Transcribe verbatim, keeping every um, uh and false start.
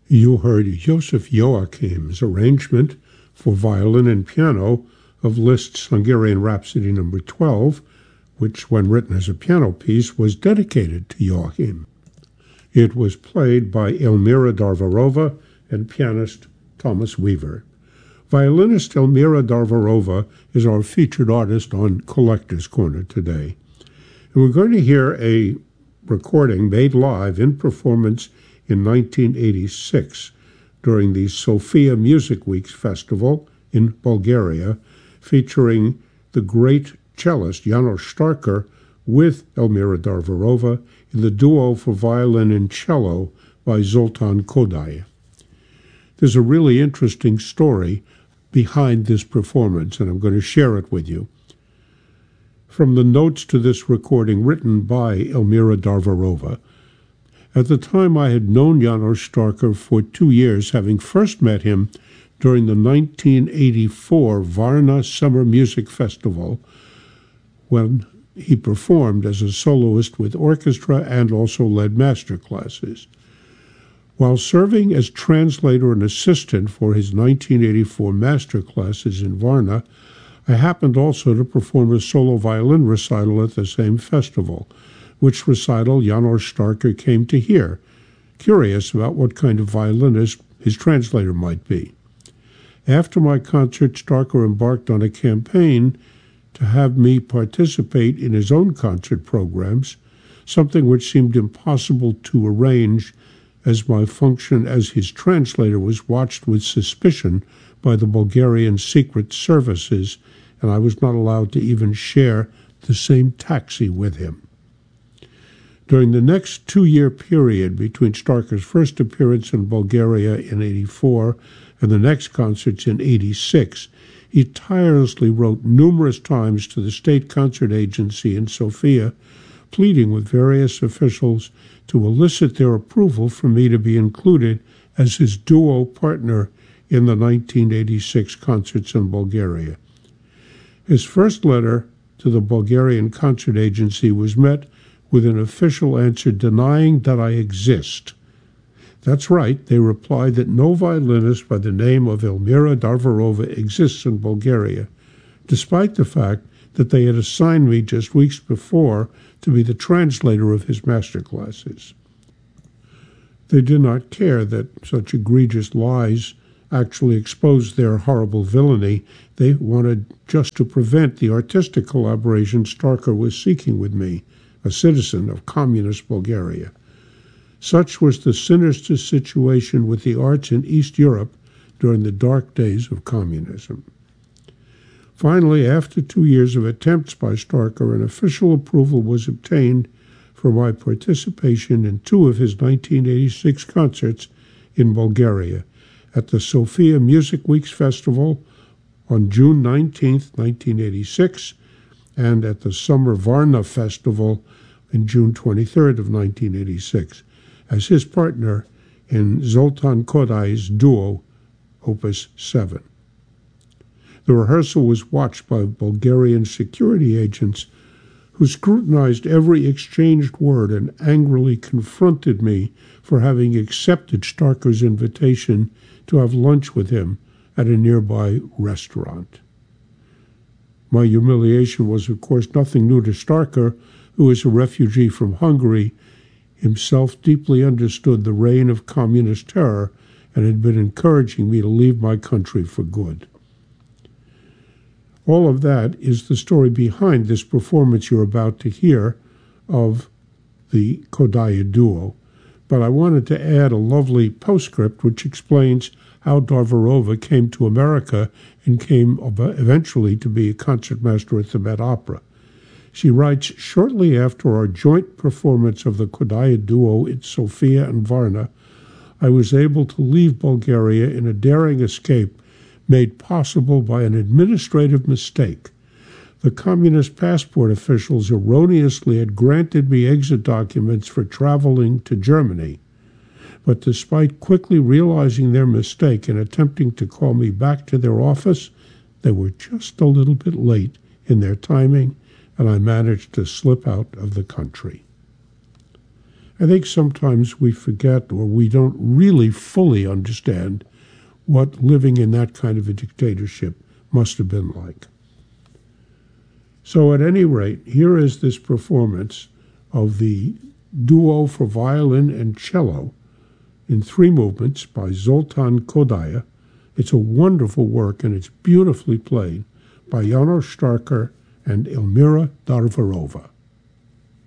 You heard Joseph Joachim's arrangement for violin and piano of Liszt's Hungarian Rhapsody number twelve, which, when written as a piano piece, was dedicated to Joachim. It was played by Elmira Darvarova and pianist Thomas Weaver. Violinist Elmira Darvarova is our featured artist on Collector's Corner today. And we're going to hear a recording made live in performance in nineteen eighty-six during the Sofia Music Weeks Festival in Bulgaria, featuring the great cellist János Starker with Elmira Darvarova in the duo for violin and cello by Zoltán Kodály. There's a really interesting story behind this performance, and I'm going to share it with you. From the notes to this recording written by Elmira Darvarova, at the time I had known János Starker for two years, having first met him during the nineteen eighty-four Varna Summer Music Festival, when he performed as a soloist with orchestra and also led master classes. While serving as translator and assistant for his nineteen eighty-four master classes in Varna, I happened also to perform a solo violin recital at the same festival, which recital János Starker came to hear, curious about what kind of violinist his translator might be. After my concert, Starker embarked on a campaign to have me participate in his own concert programs, something which seemed impossible to arrange as my function as his translator was watched with suspicion by the Bulgarian secret services, and I was not allowed to even share the same taxi with him. During the next two-year period between Starker's first appearance in Bulgaria in eighty-four and the next concerts in eighty-six, he tirelessly wrote numerous times to the State Concert Agency in Sofia, pleading with various officials to elicit their approval for me to be included as his duo partner in the nineteen eighty-six concerts in Bulgaria. His first letter to the Bulgarian Concert Agency was met with an official answer denying that I exist. That's right, they replied that no violinist by the name of Elmira Darvarova exists in Bulgaria, despite the fact that they had assigned me just weeks before to be the translator of his master classes. They did not care that such egregious lies actually exposed their horrible villainy. They wanted just to prevent the artistic collaboration Starker was seeking with me, a citizen of communist Bulgaria. Such was the sinister situation with the arts in East Europe during the dark days of communism. Finally, after two years of attempts by Starker, an official approval was obtained for my participation in two of his nineteen eighty-six concerts in Bulgaria, at the Sofia Music Weeks Festival on June nineteenth, nineteen eighty-six, and at the Summer Varna Festival in June twenty-third of nineteen eighty-six, as his partner in Zoltán Kodály's duo, Opus seven. The rehearsal was watched by Bulgarian security agents who scrutinized every exchanged word and angrily confronted me for having accepted Starker's invitation to have lunch with him at a nearby restaurant. My humiliation was, of course, nothing new to Starker, who is a refugee from Hungary, himself deeply understood the reign of communist terror and had been encouraging me to leave my country for good. All of that is the story behind this performance you're about to hear of the Kodály duo, but I wanted to add a lovely postscript which explains how Darvarova came to America and came eventually to be a concertmaster at the Met Opera. She writes, shortly after our joint performance of the Kodály duo in Sofia and Varna, I was able to leave Bulgaria in a daring escape made possible by an administrative mistake. The communist passport officials erroneously had granted me exit documents for traveling to Germany, but despite quickly realizing their mistake and attempting to call me back to their office, they were just a little bit late in their timing, and I managed to slip out of the country. I think sometimes we forget or we don't really fully understand what living in that kind of a dictatorship must have been like. So at any rate, here is this performance of the duo for violin and cello in three movements by Zoltan Kodaly. It's a wonderful work, and it's beautifully played by János Starker and Elmira Darvarova.